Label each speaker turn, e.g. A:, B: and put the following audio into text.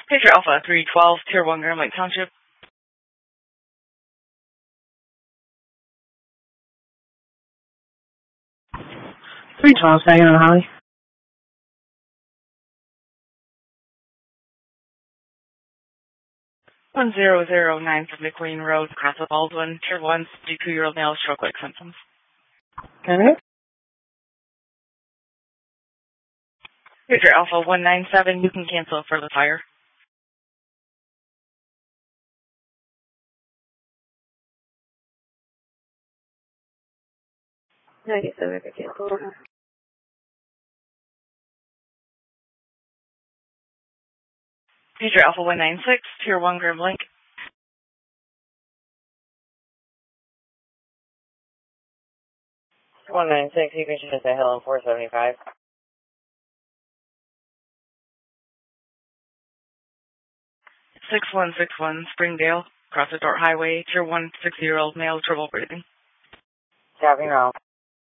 A: Patriot Alpha 312, Tier 1 Grand Lake Township.
B: 312, Saginaw Holly.
A: One 1009 from McQueen Road, Casa Baldwin, Tier 1, 52-year-old male, stroke-like symptoms.
B: Okay.
A: Patriot Alpha 197, you can cancel for the fire.
C: Okay, so we could cancel.
A: Patriot Alpha 196, Tier 1 Grim Lake.
D: You can just say hello on 475.
A: 6161, Springdale, Cross the Dort Highway, Tier 1, 60-year-old male, trouble breathing.
D: Copy now.